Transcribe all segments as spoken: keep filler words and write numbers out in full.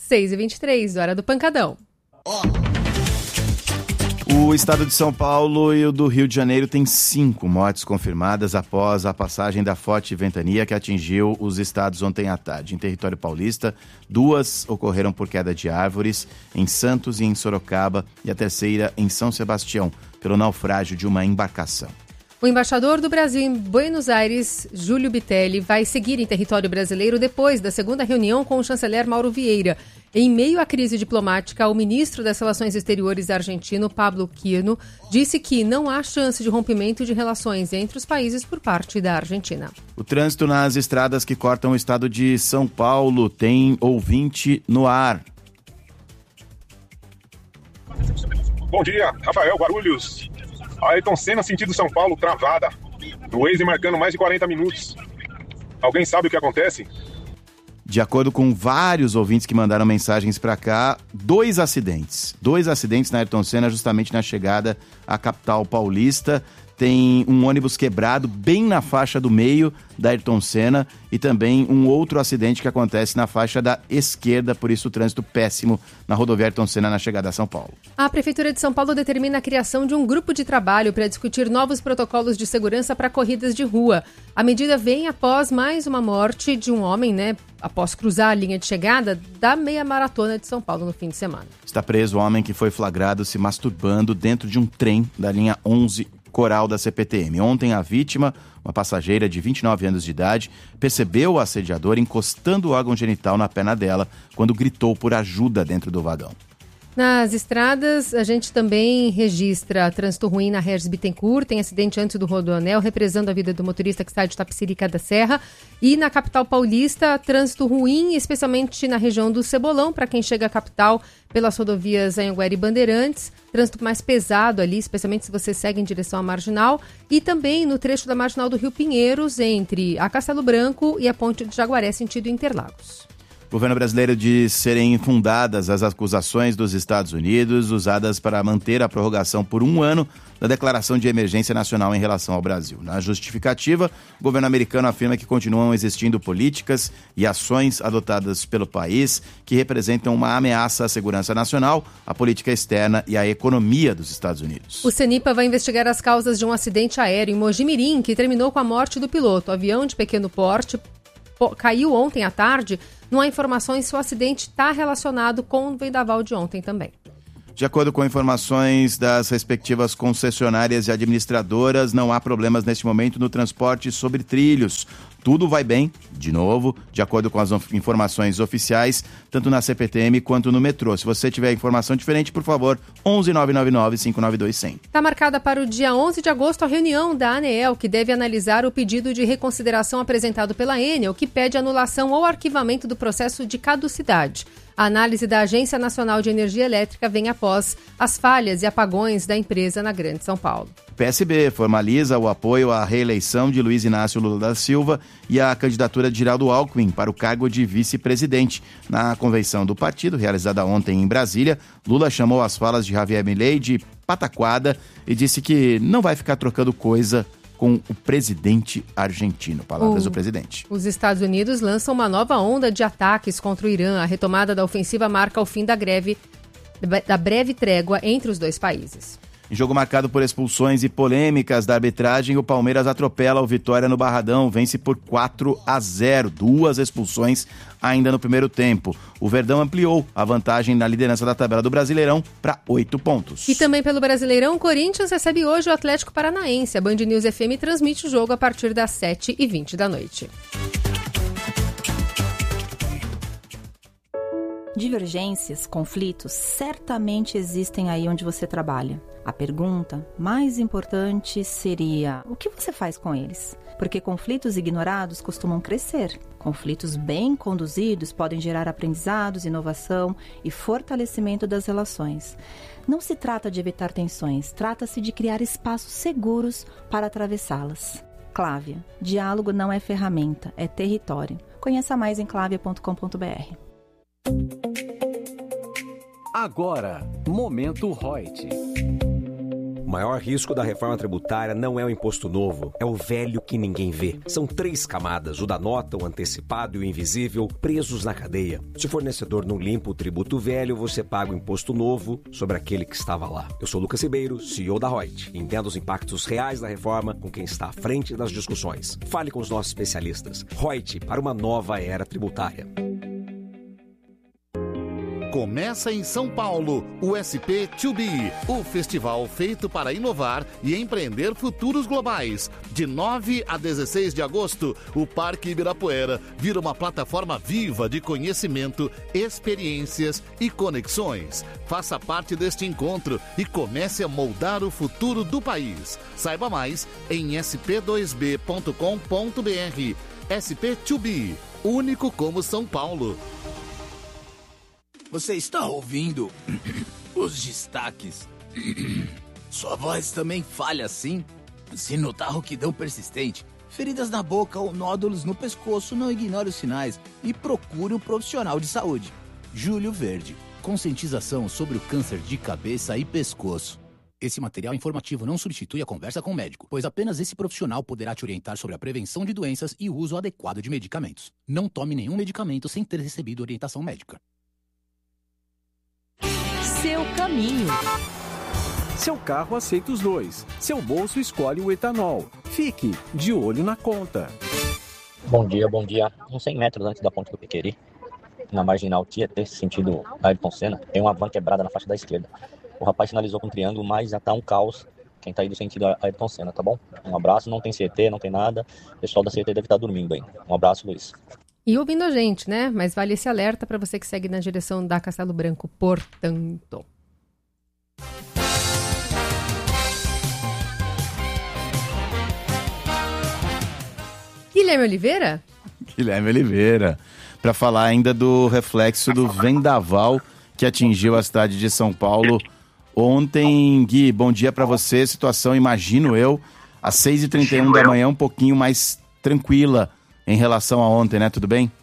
seis e vinte e três, hora do Pancadão. O estado de São Paulo e o do Rio de Janeiro têm cinco mortes confirmadas após a passagem da forte ventania que atingiu os estados ontem à tarde. Em território paulista, duas ocorreram por queda de árvores, em Santos e em Sorocaba, e a terceira em São Sebastião, pelo naufrágio de uma embarcação. O embaixador do Brasil em Buenos Aires, Júlio Bitelli, vai seguir em território brasileiro depois da segunda reunião com o chanceler Mauro Vieira. Em meio à crise diplomática, o ministro das Relações Exteriores argentino, Pablo Quirno, disse que não há chance de rompimento de relações entre os países por parte da Argentina. O trânsito nas estradas que cortam o estado de São Paulo tem ouvinte no ar. Bom dia, Rafael Guarulhos. Ayrton Senna, sentido São Paulo, travada. O Waze marcando mais de quarenta minutos. Alguém sabe o que acontece? De acordo com vários ouvintes que mandaram mensagens para cá, dois acidentes. Dois acidentes na Ayrton Senna, justamente na chegada à capital paulista. Tem um ônibus quebrado bem na faixa do meio da Ayrton Senna e também um outro acidente que acontece na faixa da esquerda, por isso o trânsito péssimo na rodovia Ayrton Senna na chegada a São Paulo. A Prefeitura de São Paulo determina a criação de um grupo de trabalho para discutir novos protocolos de segurança para corridas de rua. A medida vem após mais uma morte de um homem, né, após cruzar a linha de chegada da meia maratona de São Paulo no fim de semana. Está preso o homem que foi flagrado se masturbando dentro de um trem da linha onze Coral da C P T M. Ontem a vítima, uma passageira de vinte e nove anos de idade, percebeu o assediador encostando o órgão genital na perna dela quando gritou por ajuda dentro do vagão. Nas estradas, a gente também registra trânsito ruim na Regis Bittencourt, tem acidente antes do Rodoanel, represando a vida do motorista que sai de Tapicirica da Serra. E na capital paulista, trânsito ruim, especialmente na região do Cebolão, para quem chega à capital pelas rodovias Anhanguera e Bandeirantes. Trânsito mais pesado ali, especialmente se você segue em direção à Marginal. E também no trecho da Marginal do Rio Pinheiros, entre a Castelo Branco e a Ponte de Jaguaré, sentido Interlagos. O governo brasileiro diz serem infundadas as acusações dos Estados Unidos usadas para manter a prorrogação por um ano da declaração de emergência nacional em relação ao Brasil. Na justificativa, o governo americano afirma que continuam existindo políticas e ações adotadas pelo país que representam uma ameaça à segurança nacional, à política externa e à economia dos Estados Unidos. O CENIPA vai investigar as causas de um acidente aéreo em Mojimirim, que terminou com a morte do piloto. O avião de pequeno porte caiu ontem à tarde. Não há informações se o acidente está relacionado com o vendaval de ontem também. De acordo com informações das respectivas concessionárias e administradoras, não há problemas neste momento no transporte sobre trilhos. Tudo vai bem, de novo, de acordo com as informações oficiais, tanto na C P T M quanto no metrô. Se você tiver informação diferente, por favor, onze nove nove nove, cinco nove dois, zero zero. Está marcada para o dia onze de agosto a reunião da ANEEL, que deve analisar o pedido de reconsideração apresentado pela Enel, que pede anulação ou arquivamento do processo de caducidade. A análise da Agência Nacional de Energia Elétrica vem após as falhas e apagões da empresa na Grande São Paulo. O P S B formaliza o apoio à reeleição de Luiz Inácio Lula da Silva e à candidatura de Geraldo Alckmin para o cargo de vice-presidente. Na convenção do partido, realizada ontem em Brasília, Lula chamou as falas de Javier Milei de pataquada e disse que não vai ficar trocando coisa com o presidente argentino. Palavras o, do presidente. Os Estados Unidos lançam uma nova onda de ataques contra o Irã. A retomada da ofensiva marca o fim da greve, da breve trégua entre os dois países. Em jogo marcado por expulsões e polêmicas da arbitragem, o Palmeiras atropela o Vitória no Barradão, vence por quatro a zero, duas expulsões ainda no primeiro tempo. O Verdão ampliou a vantagem na liderança da tabela do Brasileirão para oito pontos. E também pelo Brasileirão, o Corinthians recebe hoje o Atlético Paranaense. A Band News F M transmite o jogo a partir das sete e vinte da noite. Divergências, conflitos, certamente existem aí onde você trabalha. A pergunta mais importante seria: o que você faz com eles? Porque conflitos ignorados costumam crescer. Conflitos bem conduzidos podem gerar aprendizados, inovação e fortalecimento das relações. Não se trata de evitar tensões, trata-se de criar espaços seguros para atravessá-las. Clávia, diálogo não é ferramenta, é território. Conheça mais em clavia ponto com ponto b r. Agora, Momento Reut. O maior risco da reforma tributária não é o imposto novo, é o velho que ninguém vê. São três camadas, o da nota, o antecipado e o invisível, presos na cadeia. Se o fornecedor não limpa o tributo velho, você paga o imposto novo sobre aquele que estava lá. Eu sou Lucas Ribeiro, C E O da Reut. Entenda os impactos reais da reforma com quem está à frente das discussões. Fale com os nossos especialistas. Reut, para uma nova era tributária. Começa em São Paulo, o S P dois B, o festival feito para inovar e empreender futuros globais. De nove a dezesseis de agosto, o Parque Ibirapuera vira uma plataforma viva de conhecimento, experiências e conexões. Faça parte deste encontro e comece a moldar o futuro do país. Saiba mais em s p dois b ponto com ponto b r. S P dois B, único como São Paulo. Você está ouvindo os destaques? Sua voz também falha assim? Se notar rouquidão persistente, feridas na boca ou nódulos no pescoço, não ignore os sinais e procure um profissional de saúde. Júlio Verde, conscientização sobre o câncer de cabeça e pescoço. Esse material informativo não substitui a conversa com o médico, pois apenas esse profissional poderá te orientar sobre a prevenção de doenças e o uso adequado de medicamentos. Não tome nenhum medicamento sem ter recebido orientação médica. Seu caminho. Seu carro aceita os dois. Seu bolso escolhe o etanol. Fique de olho na conta. Bom dia, bom dia. Uns cem metros antes da ponte do Piqueri, na marginal Tietê, sentido Ayrton Senna, tem uma van quebrada na faixa da esquerda. O rapaz sinalizou com um triângulo, mas já tá um caos quem tá aí do sentido Ayrton Senna, tá bom? Um abraço, não tem C T, não tem nada. O pessoal da C T deve estar dormindo aí. Um abraço, Luiz. E ouvindo a gente, né? Mas vale esse alerta para você que segue na direção da Castelo Branco, portanto. Guilherme Oliveira? Guilherme Oliveira. Para falar ainda do reflexo do vendaval que atingiu a cidade de São Paulo ontem. Gui, bom dia para você. Situação, imagino eu, às seis e trinta e um da manhã, um pouquinho mais tranquila em relação a ontem, né? Tudo bem?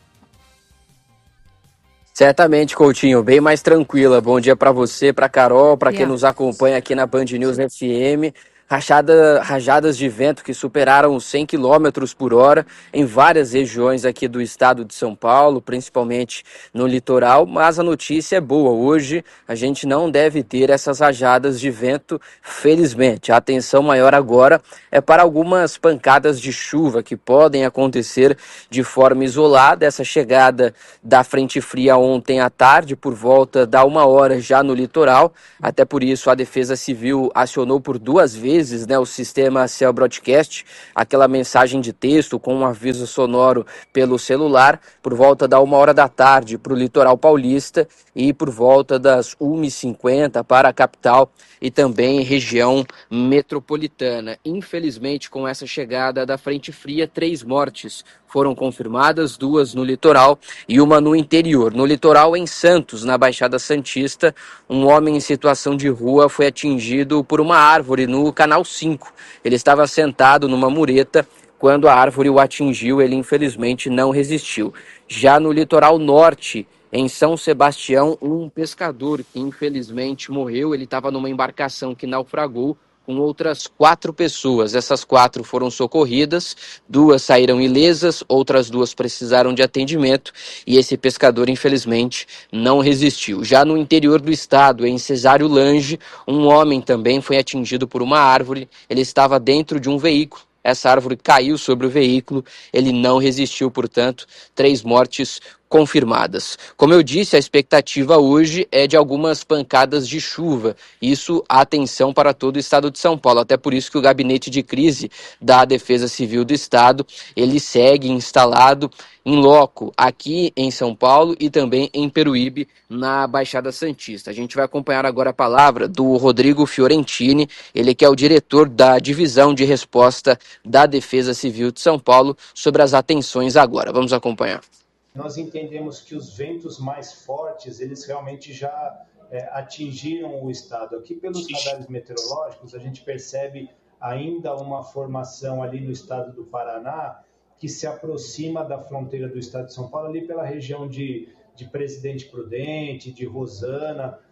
Certamente, Coutinho, bem mais tranquila. Bom dia para você, para Carol, para quem nos acompanha aqui na Band News F M. Rachada, rajadas de vento que superaram cem quilômetros por hora em várias regiões aqui do estado de São Paulo, principalmente no litoral, mas a notícia é boa. Hoje a gente não deve ter essas rajadas de vento, felizmente. A atenção maior agora é para algumas pancadas de chuva que podem acontecer de forma isolada. Essa chegada da frente fria ontem à tarde, por volta da uma hora já no litoral, até por isso a Defesa Civil acionou por duas vezes Né, o sistema Cell Broadcast, aquela mensagem de texto com um aviso sonoro pelo celular, por volta da uma hora da tarde para o litoral paulista e por volta das uma e cinquenta para a capital e também região metropolitana. Infelizmente, com essa chegada da frente fria, três mortes foram confirmadas, duas no litoral e uma no interior. No litoral, em Santos, na Baixada Santista, um homem em situação de rua foi atingido por uma árvore no Canal cinco. Ele estava sentado numa mureta quando a árvore o atingiu, ele infelizmente não resistiu. Já no litoral norte, em São Sebastião, um pescador que infelizmente morreu, ele estava numa embarcação que naufragou com outras quatro pessoas. Essas quatro foram socorridas, duas saíram ilesas, outras duas precisaram de atendimento e esse pescador, infelizmente, não resistiu. Já no interior do estado, em Cesário Lange, um homem também foi atingido por uma árvore, ele estava dentro de um veículo. Essa árvore caiu sobre o veículo, ele não resistiu, portanto, três mortes confirmadas. Como eu disse, a expectativa hoje é de algumas pancadas de chuva. Isso, atenção para todo o estado de São Paulo. Até por isso que o gabinete de crise da Defesa Civil do Estado, ele segue instalado em loco aqui em São Paulo e também em Peruíbe, na Baixada Santista. A gente vai acompanhar agora a palavra do Rodrigo Fiorentini, ele que é o diretor da Divisão de Resposta da Defesa Civil de São Paulo, sobre as atenções agora. Vamos acompanhar. Nós entendemos que os ventos mais fortes, eles realmente já é, atingiram o estado. Aqui pelos radares meteorológicos, a gente percebe ainda uma formação ali no estado do Paraná, que se aproxima da fronteira do estado de São Paulo, ali pela região de, de Presidente Prudente, de Rosana.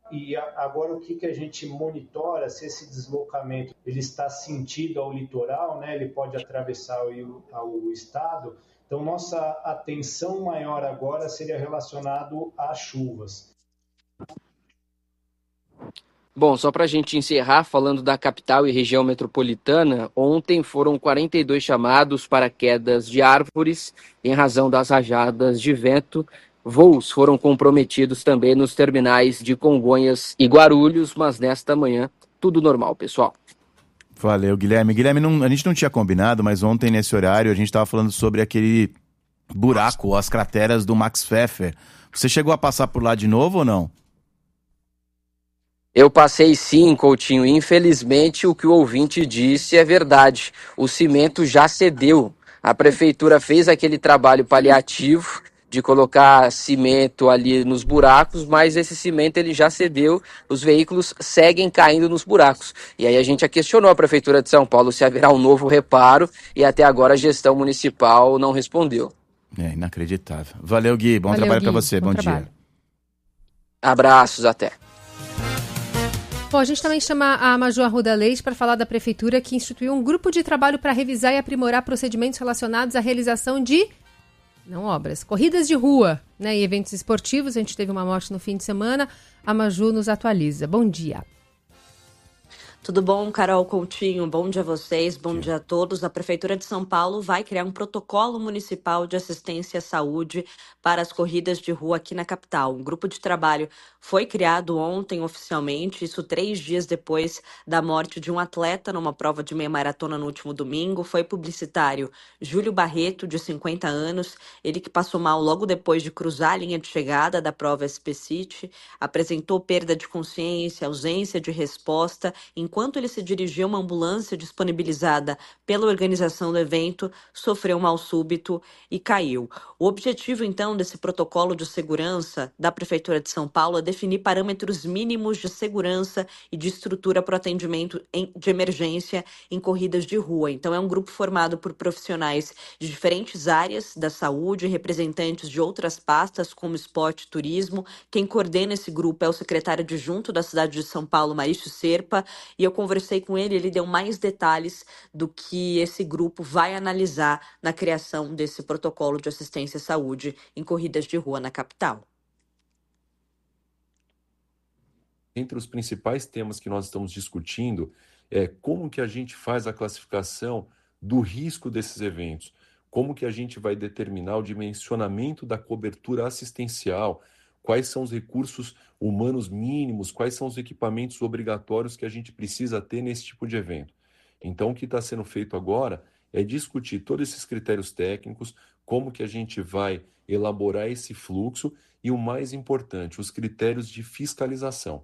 E agora o que, que a gente monitora, se esse deslocamento ele está sentido ao litoral, né? Ele pode atravessar o, o estado. Então, nossa atenção maior agora seria relacionado às chuvas. Bom, só para a gente encerrar, falando da capital e região metropolitana, ontem foram quarenta e dois chamados para quedas de árvores em razão das rajadas de vento. Voos foram comprometidos também nos terminais de Congonhas e Guarulhos, mas nesta manhã tudo normal, pessoal. Valeu, Guilherme. Guilherme, não, a gente não tinha combinado, mas ontem nesse horário a gente estava falando sobre aquele buraco, as crateras do Max Pfeffer. Você chegou a passar por lá de novo ou não? Eu passei sim, Coutinho. Infelizmente, o que o ouvinte disse é verdade. O cimento já cedeu. A prefeitura fez aquele trabalho paliativo de colocar cimento ali nos buracos, mas esse cimento ele já cedeu, os veículos seguem caindo nos buracos. E aí a gente questionou a Prefeitura de São Paulo se haverá um novo reparo e até agora a gestão municipal não respondeu. É inacreditável. Valeu, Gui. Bom Valeu, trabalho para Gui. você. Bom Bom trabalho. dia. Abraços, até. Bom, a gente também chama a Maju Arruda Leite para falar da Prefeitura que instituiu um grupo de trabalho para revisar e aprimorar procedimentos relacionados à realização de... não obras, corridas de rua, né, e eventos esportivos. A gente teve uma morte no fim de semana. A Maju nos atualiza. Bom dia. Tudo bom, Carol Coutinho? Bom dia a vocês, bom dia a todos. A Prefeitura de São Paulo vai criar um protocolo municipal de assistência à saúde para as corridas de rua aqui na capital. Um grupo de trabalho foi criado ontem oficialmente, isso três dias depois da morte de um atleta numa prova de meia maratona no último domingo. Foi publicitário Júlio Barreto, de cinquenta anos, ele que passou mal logo depois de cruzar a linha de chegada da prova S P City, apresentou perda de consciência, ausência de resposta, enquanto ele se dirigia a uma ambulância disponibilizada pela organização do evento, sofreu um mal súbito e caiu. O objetivo, então, desse protocolo de segurança da Prefeitura de São Paulo é definir parâmetros mínimos de segurança e de estrutura para o atendimento em, de emergência em corridas de rua. Então, é um grupo formado por profissionais de diferentes áreas da saúde, representantes de outras pastas, como esporte e turismo. Quem coordena esse grupo é o secretário adjunto da cidade de São Paulo, Maurício Serpa, e eu conversei com ele, ele deu mais detalhes do que esse grupo vai analisar na criação desse protocolo de assistência à saúde em corridas de rua na capital. Entre os principais temas que nós estamos discutindo é como que a gente faz a classificação do risco desses eventos, como que a gente vai determinar o dimensionamento da cobertura assistencial, quais são os recursos humanos mínimos, quais são os equipamentos obrigatórios que a gente precisa ter nesse tipo de evento. Então, o que está sendo feito agora é discutir todos esses critérios técnicos, como que a gente vai elaborar esse fluxo e, o mais importante, os critérios de fiscalização.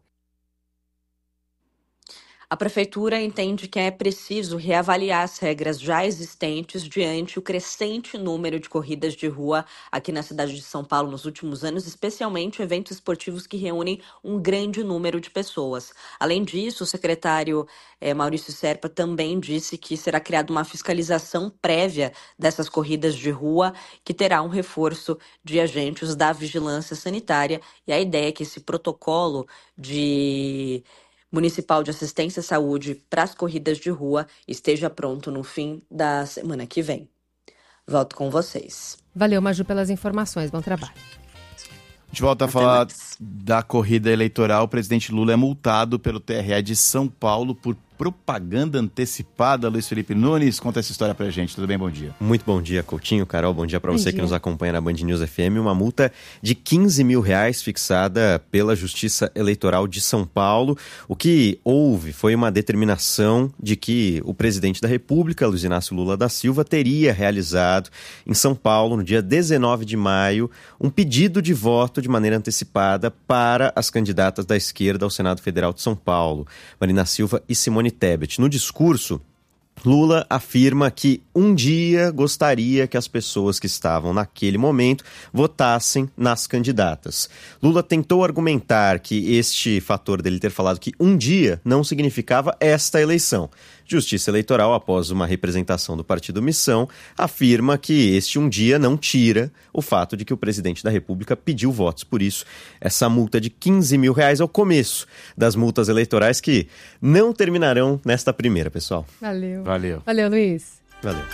A Prefeitura entende que é preciso reavaliar as regras já existentes diante o crescente número de corridas de rua aqui na cidade de São Paulo nos últimos anos, especialmente eventos esportivos que reúnem um grande número de pessoas. Além disso, o secretário eh, Maurício Serpa também disse que será criada uma fiscalização prévia dessas corridas de rua, que terá um reforço de agentes da vigilância sanitária. E a ideia é que esse protocolo de... municipal de assistência à saúde para as corridas de rua esteja pronto no fim da semana que vem. Volto com vocês. Valeu, Maju, pelas informações. Bom trabalho. A gente volta a Até falar mais. da corrida eleitoral. O presidente Lula é multado pelo T R E de São Paulo por propaganda antecipada. Luiz Felipe Nunes, conta essa história pra gente. Tudo bem? Bom dia. Muito bom dia, Coutinho, Carol. Bom dia para você dia. que nos acompanha na Band News F M. Uma multa de quinze mil reais fixada pela Justiça Eleitoral de São Paulo. O que houve foi uma determinação de que o presidente da República, Luiz Inácio Lula da Silva, teria realizado em São Paulo, no dia dezenove de maio, um pedido de voto de maneira antecipada para as candidatas da esquerda ao Senado Federal de São Paulo, Marina Silva e Simone Tebet. No discurso, Lula afirma que um dia gostaria que as pessoas que estavam naquele momento votassem nas candidatas. Lula tentou argumentar que este fator dele ter falado que um dia não significava esta eleição. Justiça Eleitoral, após uma representação do Partido Missão, afirma que este um dia não tira o fato de que o presidente da República pediu votos. Por isso, essa multa de quinze mil reais é o começo das multas eleitorais que não terminarão nesta primeira, pessoal. Valeu. Valeu. Valeu, Luiz. Valeu.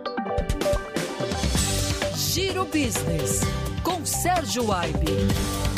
Giro Business, com Sérgio Aibe.